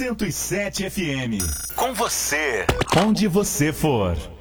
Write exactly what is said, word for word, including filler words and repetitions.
cento e sete F M. Com você, onde você for.